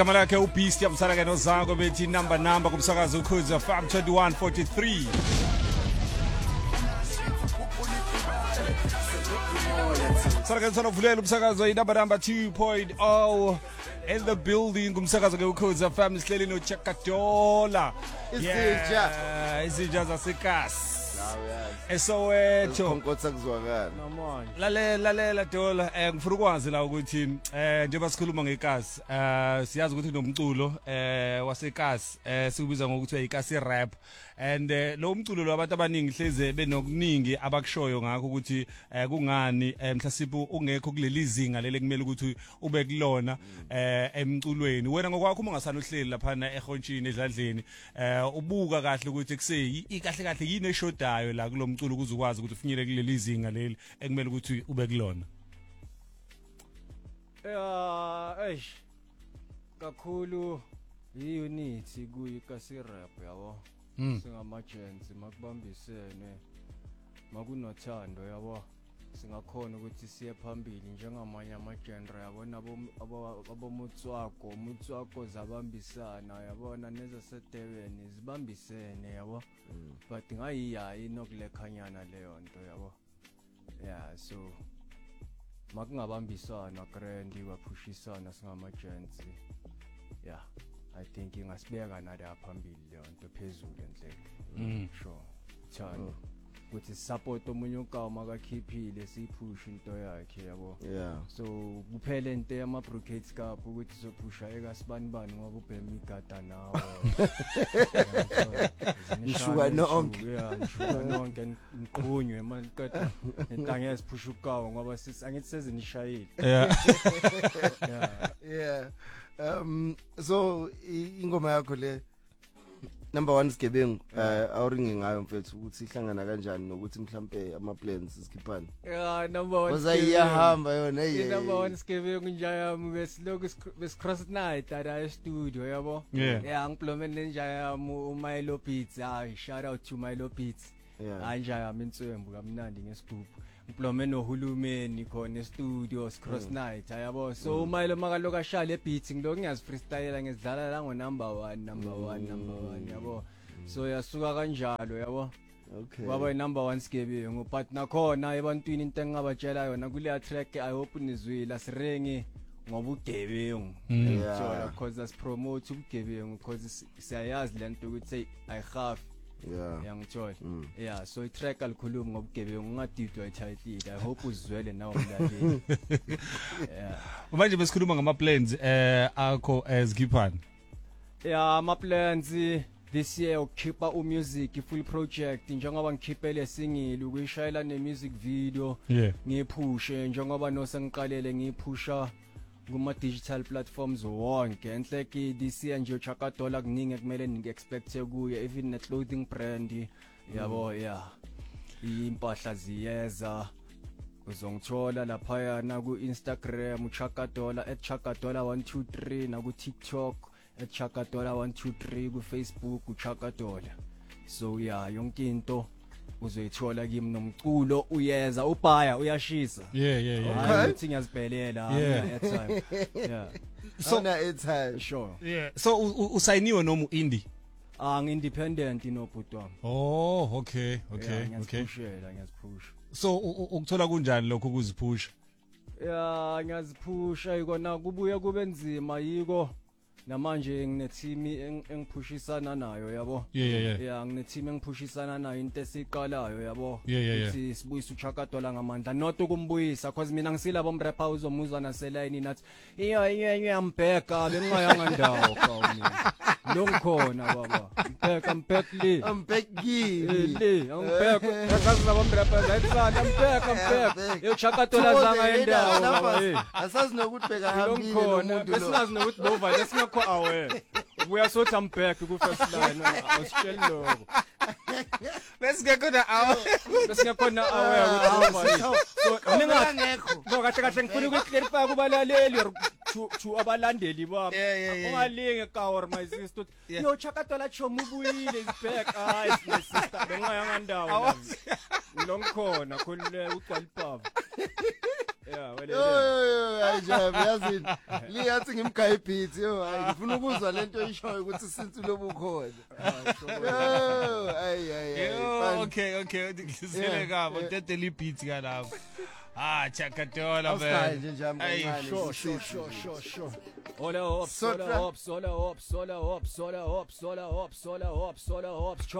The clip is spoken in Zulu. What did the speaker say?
Igama lakhe uBeast yamsala ke noZango bethi number kumsakazo uKhuza FM 2143. Sarake sonovulela umsakazo inumber 2.0 in the building kumsakazo ke uKhuza FM sihleli no Chakadola. Izija zaseKasi. Esowetho Khonkotha kuzwakala lalela Dola ngifuna ukwazi la ukuthi njengoba sikhuluma ngeKasi siyazi ukuthi kunomculo waseKasi sikubiza ngokuthi uyiKasi rap and lo mculo lo abantu abaningi hleze benokuningi abakushoyo ngakho ukuthi kungani mhlawumbe ungekho kuleli zinga lele kumele ukuthi ube kulona emculweni wena ngokwakho uma ngasana uhleli lapha eHontshini edladleni ubuka kahle ukuthi kuseyi ikahle yini eshodayo la kulomculo ukuze ukwazi ukuthi ufinyele kuleli zinga leli ekumele ukuthi ube kulona kakhulu iunity kuyiKasi rap yabo singamajensi makubambisene makunothando yabo singakhona ukuthi siye phambili njengamanye amagenre yabo nabo mutswako zabambisana yabona nezasedebeni zibambisene yabo but ngayiya inokulekhanyana leyo nto yabo so makungabambisana grand bapushisana singamajensi I think ingasibeka nala phambili leyo nto phezulu enhle sure thando ukuthi support omunye unkama akakhiphile sipush into yakhe yabo so kuphela into yama brocades cup ukuthi sopusha ekasibanibani ngoba ubhema igada nawo nishuka nonke nonke ngiqunywe manje qeda entanga esiphusha ukawo ngoba angithi sezinishayile so ingoma yakho le number 1 sigebengu awuringi ngayo mfethu ukuthi ihlangana kanjani nokuthi mhlambe ama plans sikhiphana number 1 uzayihamba yona number 1 sigebengu njayami bes cross night at studio yabo ngiplomene njayami uMilo Beats shout out to Milo Beats njayami inswembu kamnandi ngesigubhu ngiplomene noHulumeni khona e-studio cross night yabo so uMilo makaloka ashaya beats ngiloko ngiyazi freestyle ngizidlala la ngo number 1 yabo so yasuka kanjalo yabo baba number 1 sigebengu but nakhona ebantwini into engingabatshela yona kule track I hope nizwile asirengi ngoba ugebengu so because as promote ugebengu because siyayazi lento ukuthi ayihaf ngithola so itrack alikhuluma ngobugebengu ngadidwa ititle I hope uzwele nawo mlaleli manje besikhuluma ngama plans akho ezikhiphana ama plans this year ukhipha music full project njengoba ngikhipele single ukuyishayela ne music video ngiphushe njengoba nosengiqalele ngiphusha kuma digital platforms wonke enhleki this year nje Chakadola kuningi kumele ngiexpect kuye even ne clothing brand yabo impahla ziyeza uzongithola lapha yana ku Instagram Chakadola @Chakadola123 na ku TikTok @Chakadola123 ku Facebook uChakadola so yonke into uzoyithola kimi nomculo uyeza ubhaya uyashisa ukuthi ngiyazibhelela airtime so na airtime sure so usayiniwe noma indie independent inobhutwa okay ngiyazipusha so ukuthola kunjani lokho ukuziphusha ngiyaziphusha ikona kubuye kube nzima yiko namanje ngine team engiphushisana nayo yabo ngine team engiphushisana nayo into esiqalayo yabo ukuthi sibuyise uChakadola ngamandla not ukumbuyisa because mina ngisilabo mrapper uzomuzwa na seline nathi iyambheka bengayanga ndawo kawuni longikhona baba mbheka angibheka akazaba mrapper zayitsana mbheka uChakadola zanga endawo baba asazi nokuthi beka hambile umuntu lo besingazi nokuthi bova lesingakho aware ubuya sothi I'm back ku first line awusitsheli lokho besingakhona aware so ningakho kahle ngifuna ukuklarify kubalaleli to abalandeli bami ungalinge kaor my sister yo Chakadola chomu ubuyile is back my sister bengayanga ndawo ngilongikhona khona uqalipapa Yeah, ayijabu yazini liyathi ngimgaye beat yo hayi ngifuna ukuzwa lento ishoyo ukuthi sintu lobukhona okay ngizele kabo teteli beat kalapho chakatola man nje nje amncane sure Ola hops